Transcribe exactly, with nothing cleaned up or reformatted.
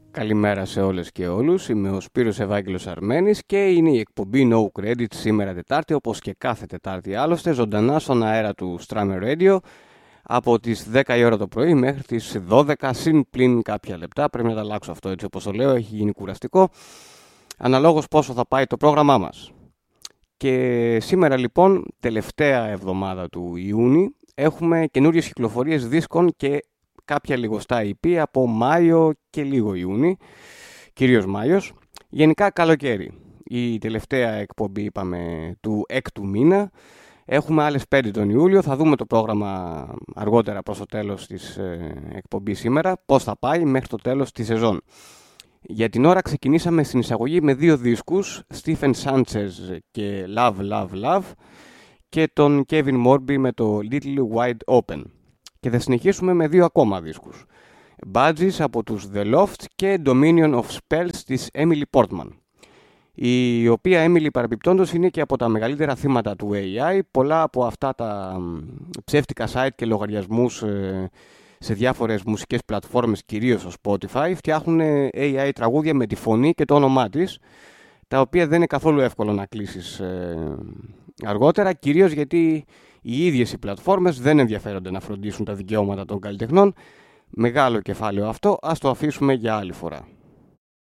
Καλημέρα σε όλες και όλους, είμαι ο Σπύρος Ευάγγελος Αρμένης και είναι η εκπομπή No Credit σήμερα Τετάρτη, όπως και κάθε Τετάρτη άλλωστε, ζωντανά στον αέρα του Strammer Radio από τις δέκα η ώρα το πρωί μέχρι τις δώδεκα συν πλην κάποια λεπτά. Πρέπει να τα αλλάξω αυτό έτσι όπως το λέω, έχει γίνει κουραστικό, αναλόγως πόσο θα πάει το πρόγραμμά μας. Και σήμερα λοιπόν, τελευταία εβδομάδα του Ιούνιου, έχουμε καινούριες κυκλοφορίες δίσκων και κάποια λιγοστά ι πι από Μάιο και λίγο Ιούνι, κυρίως Μάιος. Γενικά καλοκαίρι. Η τελευταία εκπομπή είπαμε του έκτου μήνα. Έχουμε άλλες πέντε τον Ιούλιο. Θα δούμε το πρόγραμμα αργότερα προς το τέλος της ε, εκπομπής σήμερα. Πώς θα πάει μέχρι το τέλος της σεζόν. Για την ώρα ξεκινήσαμε στην εισαγωγή με δύο δίσκους, Stephen Sanchez και Love, Love, Love και τον Kevin Morby με το Little Wide Open. Και θα συνεχίσουμε με δύο ακόμα δίσκους, Badges από τους The Loft και Dominion of Spells της Emily Portman, η οποία Emily παρεμπιπτόντως είναι και από τα μεγαλύτερα θύματα του έι άι. Πολλά από αυτά τα ψεύτικα site και λογαριασμούς σε διάφορες μουσικές πλατφόρμες, κυρίως στο Spotify, φτιάχνουν έι άι τραγούδια με τη φωνή και το όνομά της, τα οποία δεν είναι καθόλου εύκολο να κλείσεις αργότερα, κυρίως γιατί οι ίδιες οι πλατφόρμες δεν ενδιαφέρονται να φροντίσουν τα δικαιώματα των καλλιτεχνών. Μεγάλο κεφάλαιο αυτό, ας το αφήσουμε για άλλη φορά.